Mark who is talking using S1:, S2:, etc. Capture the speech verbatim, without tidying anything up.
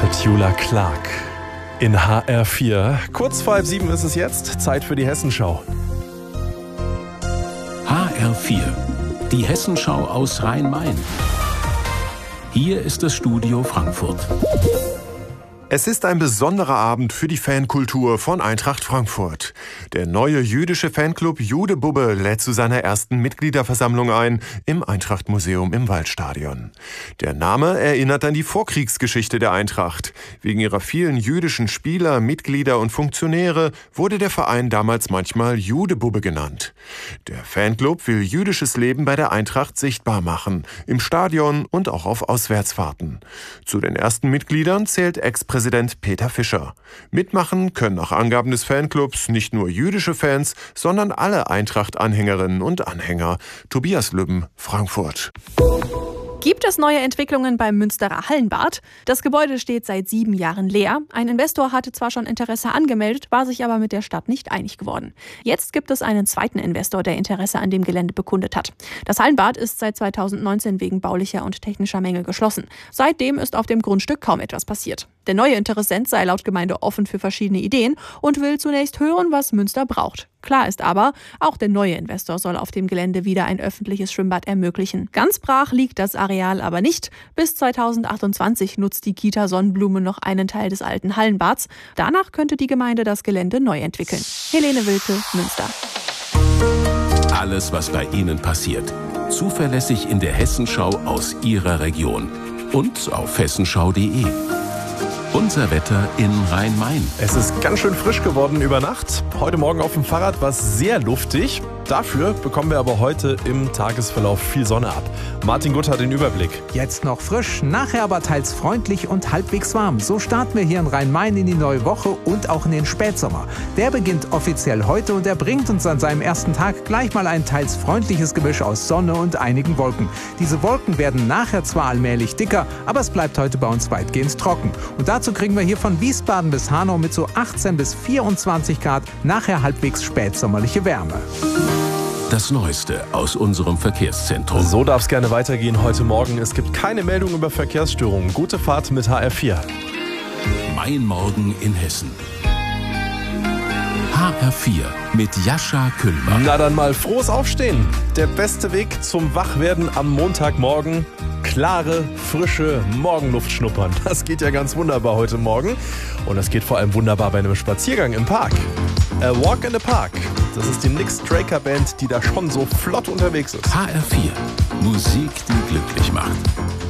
S1: Petula Clark in H R vier. Kurz vor halb sieben ist es jetzt. Zeit für die Hessenschau.
S2: H R vier, die Hessenschau aus Rhein-Main. Hier ist das Studio Frankfurt.
S3: Es ist ein besonderer Abend für die Fankultur von Eintracht Frankfurt. Der neue jüdische Fanclub Jude Bubbe lädt zu seiner ersten Mitgliederversammlung ein im Eintracht-Museum im Waldstadion. Der Name erinnert an die Vorkriegsgeschichte der Eintracht. Wegen ihrer vielen jüdischen Spieler, Mitglieder und Funktionäre wurde der Verein damals manchmal Jude Bubbe genannt. Der Fanclub will jüdisches Leben bei der Eintracht sichtbar machen, im Stadion und auch auf Auswärtsfahrten. Zu den ersten Mitgliedern zählt Ex-Präsident Präsident Peter Fischer. Mitmachen können nach Angaben des Fanclubs nicht nur jüdische Fans, sondern alle Eintracht-Anhängerinnen und Anhänger. Tobias Lübben, Frankfurt.
S4: Gibt es neue Entwicklungen beim Münsterer Hallenbad? Das Gebäude steht seit sieben Jahren leer. Ein Investor hatte zwar schon Interesse angemeldet, war sich aber mit der Stadt nicht einig geworden. Jetzt gibt es einen zweiten Investor, der Interesse an dem Gelände bekundet hat. Das Hallenbad ist seit zweitausendneunzehn wegen baulicher und technischer Mängel geschlossen. Seitdem ist auf dem Grundstück kaum etwas passiert. Der neue Interessent sei laut Gemeinde offen für verschiedene Ideen und will zunächst hören, was Münster braucht. Klar ist aber, auch der neue Investor soll auf dem Gelände wieder ein öffentliches Schwimmbad ermöglichen. Ganz brach liegt das Areal aber nicht. Bis zweitausendachtundzwanzig nutzt die Kita Sonnenblume noch einen Teil des alten Hallenbads. Danach könnte die Gemeinde das Gelände neu entwickeln. Helene Wilke, Münster.
S2: Alles, was bei Ihnen passiert. Zuverlässig in der Hessenschau aus Ihrer Region. Und auf hessenschau punkt de. Unser Wetter in Rhein-Main.
S1: Es ist ganz schön frisch geworden über Nacht. Heute Morgen auf dem Fahrrad war es sehr luftig. Dafür bekommen wir aber heute im Tagesverlauf viel Sonne ab. Martin Gutt hat den Überblick.
S5: Jetzt noch frisch, nachher aber teils freundlich und halbwegs warm. So starten wir hier in Rhein-Main in die neue Woche und auch in den Spätsommer. Der beginnt offiziell heute und er bringt uns an seinem ersten Tag gleich mal ein teils freundliches Gemisch aus Sonne und einigen Wolken. Diese Wolken werden nachher zwar allmählich dicker, aber es bleibt heute bei uns weitgehend trocken. Und dazu kriegen wir hier von Wiesbaden bis Hanau mit so achtzehn bis vierundzwanzig Grad nachher halbwegs spätsommerliche Wärme.
S2: Das Neueste aus unserem Verkehrszentrum.
S1: So darf es gerne weitergehen heute Morgen. Es gibt keine Meldung über Verkehrsstörungen. Gute Fahrt mit H R vier.
S2: Mein Morgen in Hessen. H R vier mit Jascha Kühlbach.
S1: Na dann mal frohes Aufstehen. Der beste Weg zum Wachwerden am Montagmorgen. Klare, frische Morgenluft schnuppern. Das geht ja ganz wunderbar heute Morgen. Und das geht vor allem wunderbar bei einem Spaziergang im Park. A Walk in the Park. Das ist die Nick Straker Band, die da schon so flott unterwegs ist.
S2: H R vier. Musik, die glücklich macht.